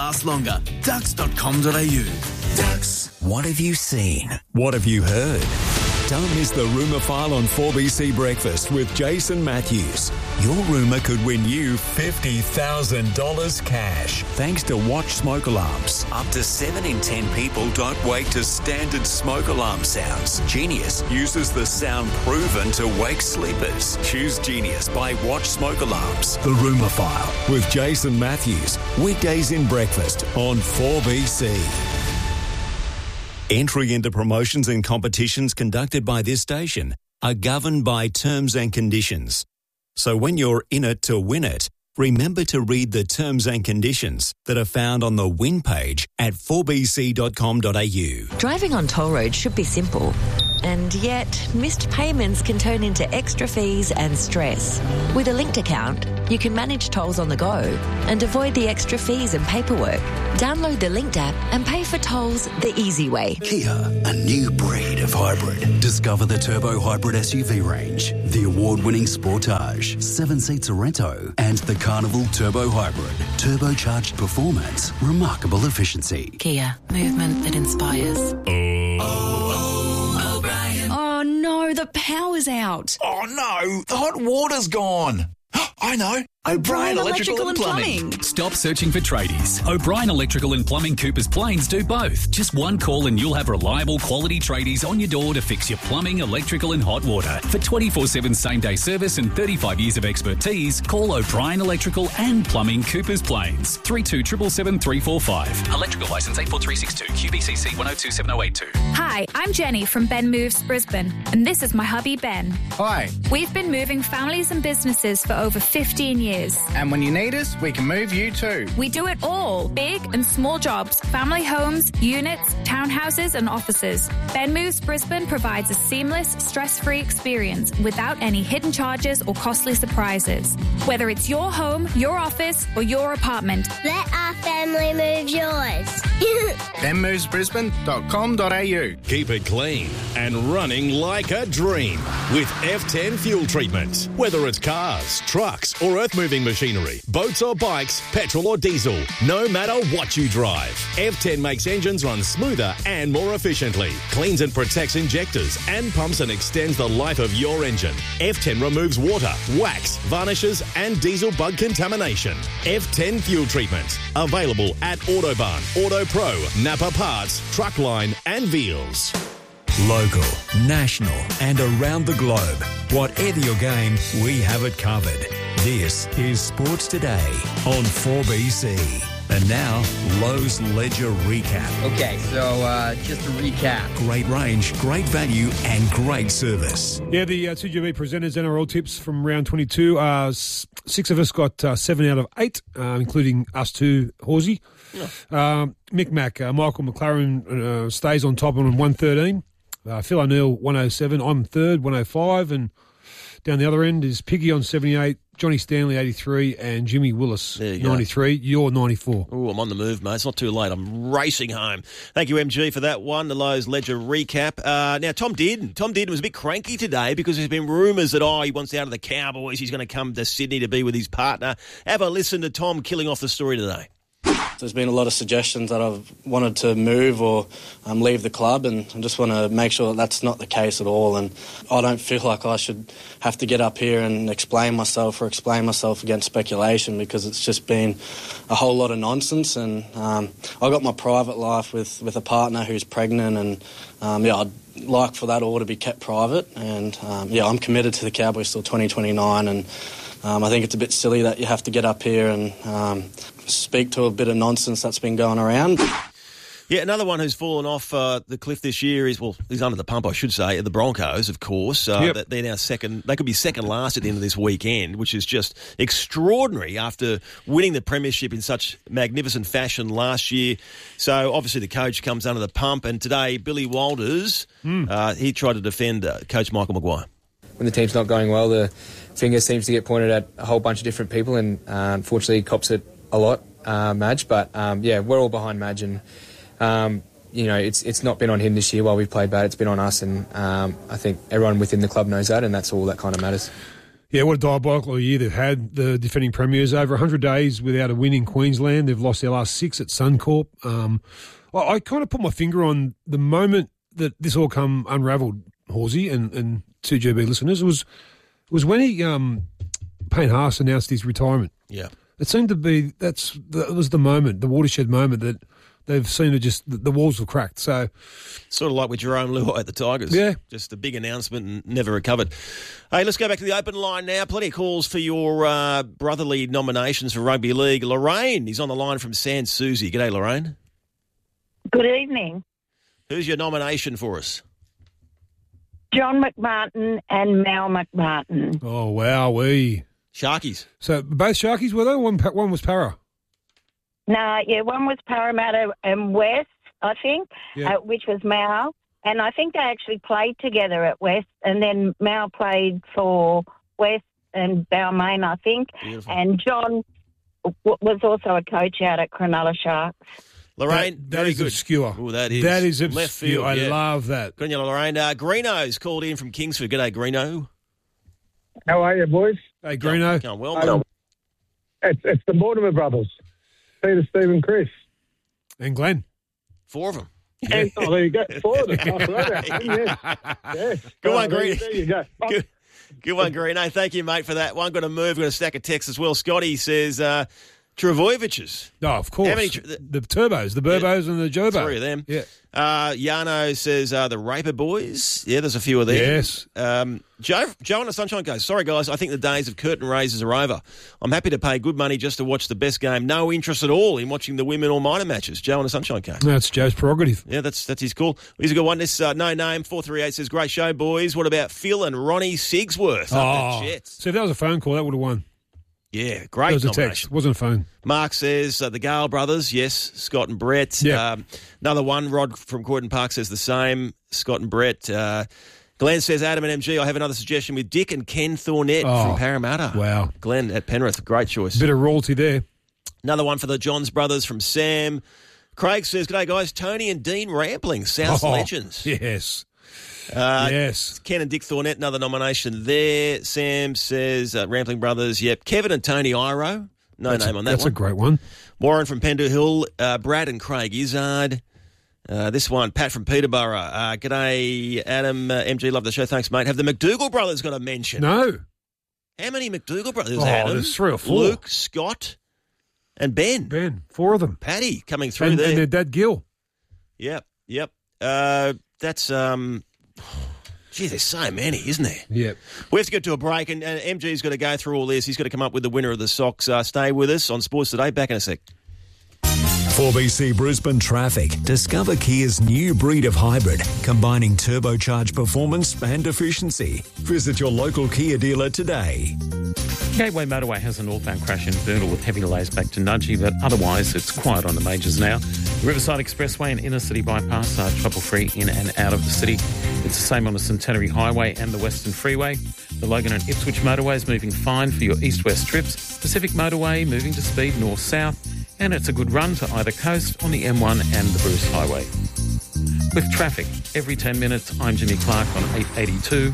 last longer. Ducks.com.au. Ducks. What have you seen? What have you heard? Don't miss the Rumour File on 4BC Breakfast with Jason Matthews. Your rumour could win you $50,000 cash thanks to Watch Smoke Alarms. Up to 7 in 10 people don't wake to standard smoke alarm sounds. Genius uses the sound proven to wake sleepers. Choose Genius by Watch Smoke Alarms. The Rumour File with Jason Matthews. Weekdays in breakfast on 4BC. Entry into promotions and competitions conducted by this station are governed by terms and conditions. So when you're in it to win it, remember to read the terms and conditions that are found on the win page at 4bc.com.au. Driving on toll roads should be simple. And yet, missed payments can turn into extra fees and stress. With a linked account, you can manage tolls on the go and avoid the extra fees and paperwork. Download the Linked app and pay for tolls the easy way. Kia, a new breed of hybrid. Discover the Turbo Hybrid SUV range, the award-winning Sportage, 7 seats Sorento, and the Carnival Turbo Hybrid. Turbocharged performance, remarkable efficiency. Kia, movement that inspires. Oh no, the power's out. Oh no, the hot water's gone. I know. O'Brien Electrical and Plumbing. Stop searching for tradies. O'Brien Electrical and Plumbing Coopers Plains do both. Just one call and you'll have reliable quality tradies on your door to fix your plumbing, electrical and hot water. For 24/7 same-day service and 35 years of expertise, call O'Brien Electrical and Plumbing Coopers Plains. 3277 345. Electrical licence 84362 QBCC 1027082. Hi, I'm Jenny from Ben Moves Brisbane, and this is my hubby Ben. Hi. We've been moving families and businesses for over 15 years. And when you need us, we can move you too. We do it all. Big and small jobs, family homes, units, townhouses and offices. Ben Moves Brisbane provides a seamless, stress-free experience without any hidden charges or costly surprises. Whether it's your home, your office or your apartment. Let our family move yours. benmovesbrisbane.com.au. Keep it clean and running like a dream with F10 fuel treatment. Whether it's cars, trucks or earth-moving machinery, boats or bikes, petrol or diesel, no matter what you drive, F10 makes engines run smoother and more efficiently, cleans and protects injectors and pumps and extends the life of your engine. F10 removes water, wax, varnishes and diesel bug contamination. F10 fuel treatment. Available at Autobarn, Auto Pro, Napa Parts, Truckline and Veals. Local, national and around the globe. Whatever your game, we have it covered. This is Sports Today on 4BC. And now, Lowe's Ledger Recap. Okay, so just a recap. Great range, great value and great service. Yeah, the 2GB presenters NRL tips from round 22. 6 of us got 7 out of 8, including us two, Horsey. Yeah. Mick Mac, Michael McLaren stays on top on 113. Phil O'Neill, 107. I'm third, 105. And down the other end is Piggy on 78, Johnny Stanley, 83, and Jimmy Willis, 93. You're 94. Oh, I'm on the move, mate. It's not too late. I'm racing home. Thank you, MG, for that one, the Lowe's Ledger recap. Now, Tom Dearden was a bit cranky today because there's been rumours that, he wants out of the Cowboys. He's going to come to Sydney to be with his partner. Have a listen to Tom killing off the story today. There's been a lot of suggestions that I've wanted to move or leave the club, and I just want to make sure that that's not the case at all. And I don't feel like I should have to get up here and explain myself against speculation, because it's just been a whole lot of nonsense. And I got my private life with a partner who's pregnant, and I'd like for that all to be kept private. And I'm committed to the Cowboys till 2029, and I think it's a bit silly that you have to get up here and speak to a bit of nonsense that's been going around. Yeah, another one who's fallen off the cliff this year is, he's under the pump, I should say, the Broncos, of course. Yep. They're now second. They could be second last at the end of this weekend, which is just extraordinary after winning the premiership in such magnificent fashion last year. So, obviously, the coach comes under the pump, and today, Billy Walters, he tried to defend Coach Michael Maguire. When the team's not going well, the finger seems to get pointed at a whole bunch of different people, and unfortunately, he cops it a lot, Madge. But, we're all behind Madge, and it's not been on him this year while we've played bad. It's been on us, and I think everyone within the club knows that, and that's all that kind of matters. Yeah, what a diabolical year they've had, the defending premiers. Over 100 days without a win in Queensland. They've lost their last 6 at Suncorp. I kind of put my finger on the moment that this all come unravelled, Horsey, and 2GB listeners. It was when Payne Haas announced his retirement. Yeah. It seemed to be, that was the moment, the watershed moment that they've seen it just, the walls were cracked. So, sort of like with Jerome Luai at the Tigers. Yeah. Just a big announcement and never recovered. Hey, let's go back to the open line now. Plenty of calls for your brotherly nominations for Rugby League. Lorraine is on the line from Sans Souci. G'day, Lorraine. Good evening. Who's your nomination for us? John McMartin and Mal McMartin. Oh, wowee. Sharkies. So both Sharkies were there? One was Para? No, yeah, one was Parramatta and West, I think, which was Mal. And I think they actually played together at West. And then Mal played for West and Balmain, I think. Beautiful. And John was also a coach out at Cronulla Sharks. Lorraine, that is good. Obscure. Oh, that is. That is obscure. Left field, I love that. Good on you, Lorraine. Greeno's called in from Kingsford. G'day, Greeno. How are you, boys? Hey, Greeno. Going well, mate. It's the Mortimer brothers. Peter, Steve, Chris. And Glenn. 4 of them. Yeah. Oh, there you go. 4 of them. Yes. Good one, Greeno. There you go. Good one, Greeno. Thank you, mate, for that one. Got to move. Got a stack of texts as well. Scotty says... Travojeviches. Oh, of course. How many the Turbos, the Burbos and the Jobo. 3 of them. Yeah. Yano says the Raper Boys. Yeah, there's a few of them. Yes. Joe on the Sunshine goes, sorry, guys, I think the days of curtain raisers are over. I'm happy to pay good money just to watch the best game. No interest at all in watching the women or minor matches. Joe on the Sunshine goes. That's Joe's prerogative. Yeah, that's his call. He's a good one. This no name, 438 says, great show, boys. What about Phil and Ronnie Sigsworth? Oh, so if that was a phone call, that would have won. Yeah, great. It was a text, wasn't a phone. Mark says the Gale brothers, yes, Scott and Brett. Yeah. Another one, Rod from Croydon Park says the same, Scott and Brett. Glenn says, Adam and MG, I have another suggestion with Dick and Ken Thornett from Parramatta. Wow. Glenn at Penrith, great choice. Bit of royalty there. Another one for the Johns brothers from Sam. Craig says, g'day guys, Tony and Dean Rampling, South Legends. Yes. Yes. Ken and Dick Thornett, another nomination there. Sam says, Rampling Brothers, yep. Kevin and Tony Iro, name on that one. That's a great one. Warren from Pender Hill, Brad and Craig Izzard. This one, Pat from Peterborough. G'day, Adam, MG, love the show. Thanks, mate. Have the McDougall brothers got a mention? No. How many McDougall brothers, Adam? There's 3 or 4. Luke, Scott, and Ben. 4 of them. Paddy coming through and there. And their dad, Gil. Yep. That's... Gee, there's so many, isn't there? Yep. We have to get to a break, and MG's got to go through all this. He's got to come up with the winner of the socks. Stay with us on Sports Today. Back in a sec. 4BC Brisbane Traffic. Discover Kia's new breed of hybrid, combining turbocharged performance and efficiency. Visit your local Kia dealer today. Gateway Motorway has a northbound crash in Burnell with heavy delays back to Nudgee, but otherwise it's quiet on the majors now. Riverside Expressway and Inner City Bypass are trouble-free in and out of the city. It's the same on the Centenary Highway and the Western Freeway. The Logan and Ipswich Motorway is moving fine for your east-west trips. Pacific Motorway moving to speed north-south. And it's a good run to either coast on the M1 and the Bruce Highway. With traffic every 10 minutes, I'm Jimmy Clark on 882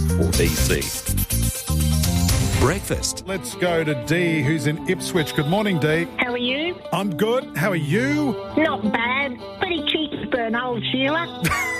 4BC. Breakfast. Let's go to Dee, who's in Ipswich. Good morning, Dee. How are you? I'm good. How are you? Not bad. Pretty cheeky for an old Sheila.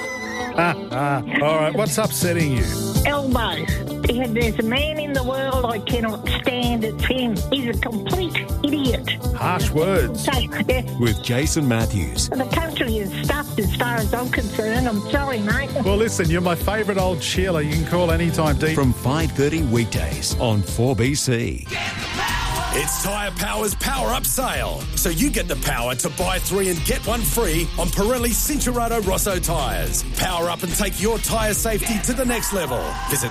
All right, what's upsetting you? Elbows. There's a man in the world I cannot stand. It's him. He's a complete idiot. Harsh words. With Jason Matthews. The country is stuffed as far as I'm concerned. I'm sorry, mate. Well, listen, you're my favourite old Sheila. You can call anytime, Dee. From 5:30 weekdays on 4BC. It's Tyre Power's Power Up Sale. So you get the power to buy 3 and get 1 free on Pirelli Cincherato Rosso tyres. Power up and take your tyre safety to the next level. Visit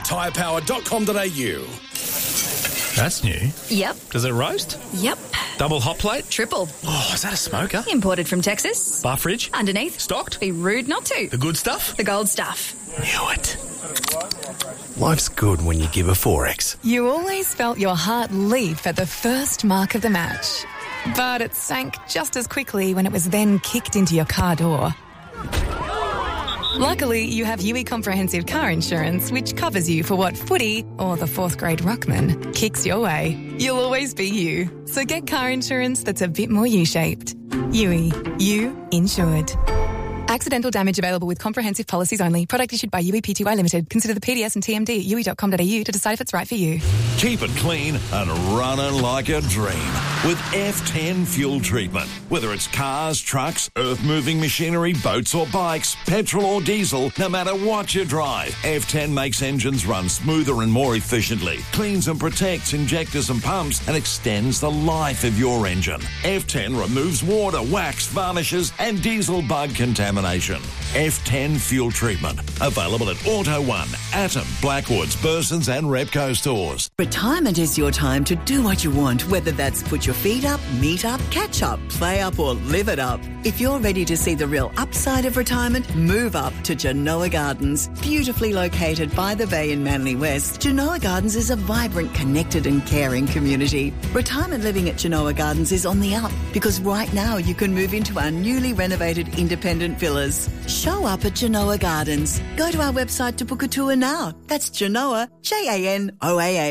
tyrepower.com.au. That's new. Yep. Does it roast? Yep. Double hot plate? Triple. Oh, is that a smoker? Imported from Texas. Bar fridge? Underneath. Stocked? Be rude not to. The good stuff? The gold stuff. Knew it. Life's good when you give a 4X. You always felt your heart leap at the first mark of the match. But it sank just as quickly when it was then kicked into your car door. Luckily, you have UE Comprehensive Car Insurance, which covers you for what footy or the 4th grade ruckman kicks your way. You'll always be you. So get car insurance that's a bit more U-shaped. UE. You insured. Accidental damage available with comprehensive policies only. Product issued by UE Pty Limited. Consider the PDS and TMD at UE.com.au to decide if it's right for you. Keep it clean and running like a dream with F10 fuel treatment. Whether it's cars, trucks, earth-moving machinery, boats or bikes, petrol or diesel, no matter what you drive, F10 makes engines run smoother and more efficiently, cleans and protects injectors and pumps, and extends the life of your engine. F10 removes water, wax, varnishes and diesel bug contamination. F10 fuel treatment. Available at Auto One, Atom, Blackwoods, Bursons and Repco stores. Retirement is your time to do what you want, whether that's put your feet up, meet up, catch up, play up or live it up. If you're ready to see the real upside of retirement, move up to Genoa Gardens. Beautifully located by the bay in Manly West, Genoa Gardens is a vibrant, connected and caring community. Retirement living at Genoa Gardens is on the up because right now you can move into our newly renovated independent villas. Show up at Genoa Gardens. Go to our website to book a tour now. That's Genoa, Janoaa.